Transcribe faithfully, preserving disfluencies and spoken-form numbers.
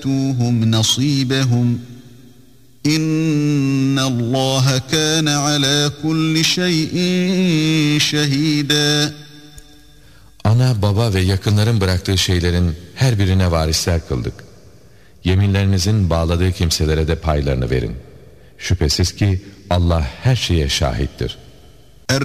وَآتُوهُمْ نَصِيبَهُمْ إِنَّ اللّٰهَ كَانَ عَلَى كُلِّ شَيْءٍ شَهِيدًا. Ana, baba ve yakınların bıraktığı şeylerin her birine varisler kıldık. Yeminlerinizin bağladığı kimselere de paylarını verin. Şüphesiz ki Allah her şeye şahittir.